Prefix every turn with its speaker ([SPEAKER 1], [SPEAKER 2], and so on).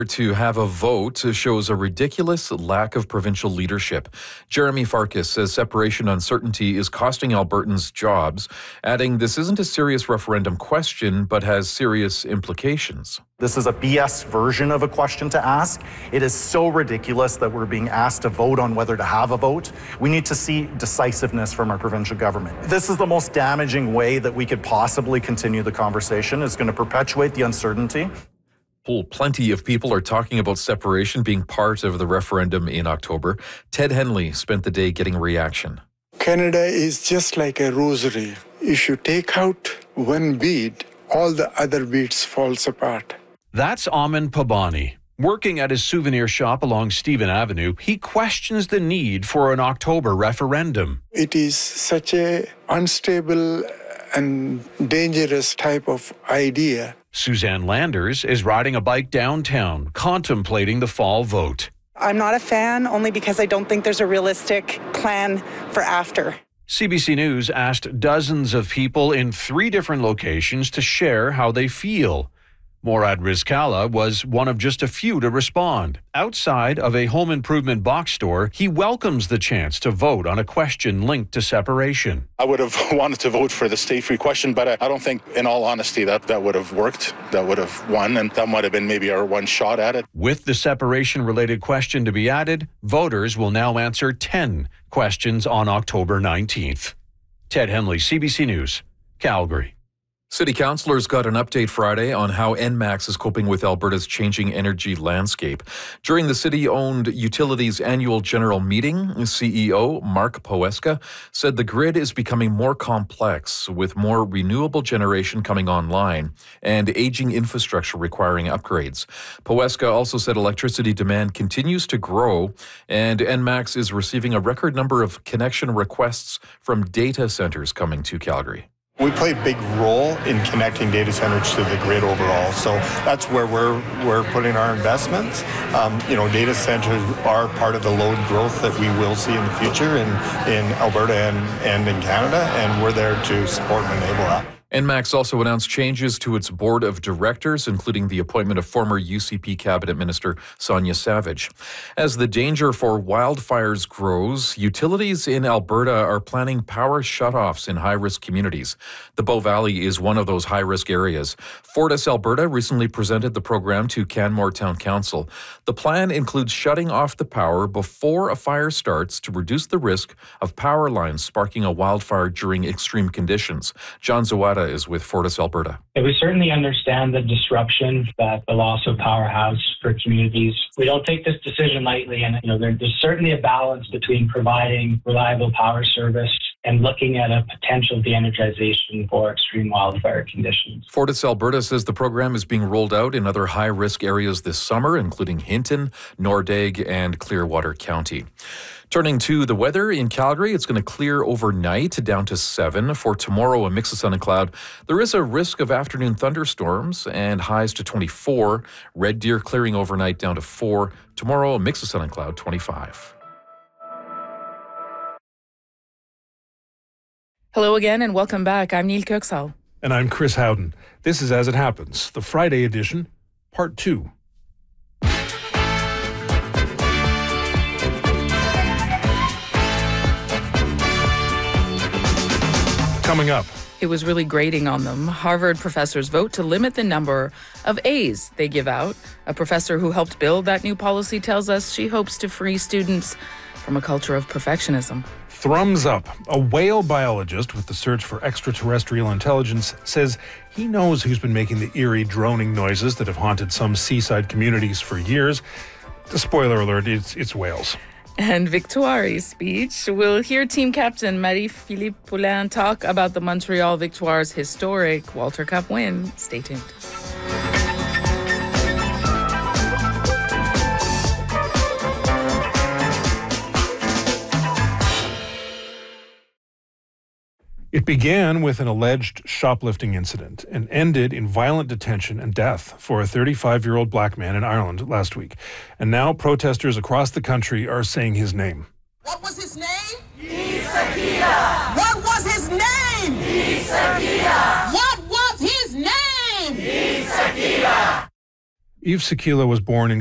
[SPEAKER 1] To have a vote shows a ridiculous lack of provincial leadership. Jeremy Farkas says separation uncertainty is costing Albertans jobs, adding this isn't a serious referendum question, but has serious implications.
[SPEAKER 2] This is a BS version of a question to ask. It is so ridiculous that we're being asked to vote on whether to have a vote. We need to see decisiveness from our provincial government. This is the most damaging way that we could possibly continue the conversation. It's going to perpetuate the uncertainty.
[SPEAKER 1] Plenty of people are talking about separation being part of the referendum in October. Ted Henley spent the day getting a reaction.
[SPEAKER 3] Canada is just like a rosary. If you take out one bead, all the other beads falls apart.
[SPEAKER 4] That's Amin Pabani. Working at his souvenir shop along Stephen Avenue, he questions the need for an October referendum.
[SPEAKER 3] It is such a unstable and dangerous type of idea.
[SPEAKER 4] Suzanne Landers is riding a bike downtown, contemplating the fall vote.
[SPEAKER 5] I'm not a fan, only because I don't think there's a realistic plan for after.
[SPEAKER 4] CBC News asked dozens of people in 3 different locations to share how they feel. Morad Rizkala was one of just a few to respond. Outside of a home improvement box store, he welcomes the chance to vote on a question linked to separation.
[SPEAKER 6] I would have wanted to vote for the stay-free question, but I don't think, in all honesty, that would have worked. That would have won, and that might have been maybe our one shot at it.
[SPEAKER 4] With the separation-related question to be added, voters will now answer 10 questions on October 19th. Ted Henley, CBC News, Calgary.
[SPEAKER 1] City councillors got an update Friday on how ENMAX is coping with Alberta's changing energy landscape. During the city-owned utilities annual general meeting, CEO Mark Poweska said the grid is becoming more complex with more renewable generation coming online and aging infrastructure requiring upgrades. Poweska also said electricity demand continues to grow and ENMAX is receiving a record number of connection requests from data centers coming to Calgary.
[SPEAKER 7] We play a big role in connecting data centers to the grid overall, so that's where we're putting our investments. Data centers are part of the load growth that we will see in the future in Alberta and in Canada, and we're there to support and enable that.
[SPEAKER 1] ENMAX also announced changes to its board of directors, including the appointment of former UCP cabinet minister Sonia Savage. As the danger for wildfires grows, utilities in Alberta are planning power shutoffs in high-risk communities. The Bow Valley is one of those high-risk areas. Fortis Alberta recently presented the program to Canmore Town Council. The plan includes shutting off the power before a fire starts to reduce the risk of power lines sparking a wildfire during extreme conditions. John Zawada is with Fortis Alberta.
[SPEAKER 8] We certainly understand the disruption that the loss of power has for communities. We don't take this decision lightly, and there's certainly a balance between providing reliable power service and looking at a potential de-energization for extreme wildfire conditions.
[SPEAKER 1] Fortis Alberta says the program is being rolled out in other high-risk areas this summer, including Hinton, Nordegg, and Clearwater County. Turning to the weather in Calgary, it's going to clear overnight down to 7. For tomorrow, a mix of sun and cloud. There is a risk of afternoon thunderstorms and highs to 24. Red Deer clearing overnight down to 4. Tomorrow, a mix of sun and cloud, 25.
[SPEAKER 9] Hello again and welcome back. I'm Neil Kirksall.
[SPEAKER 10] And I'm Chris Howden. This is As It Happens, the Friday edition, Part 2. Coming up.
[SPEAKER 9] It was really grating on them. Harvard professors vote to limit the number of A's they give out. A professor who helped build that new policy tells us she hopes to free students from a culture of perfectionism.
[SPEAKER 10] Thrums Up, a whale biologist with the search for extraterrestrial intelligence, says he knows who's been making the eerie droning noises that have haunted some seaside communities for years. Spoiler alert, it's whales.
[SPEAKER 9] And Victoire's speech. We'll hear team captain Marie-Philippe Poulin talk about the Montreal Victoire's historic Walter Cup win. Stay tuned.
[SPEAKER 10] It began with an alleged shoplifting incident and ended in violent detention and death for a 35-year-old black man in Ireland last week. And now protesters across the country are saying his name.
[SPEAKER 11] What was his name? Isakia. What was his name? Isakia. What was his name? Isakia.
[SPEAKER 10] Eve Sakila was born in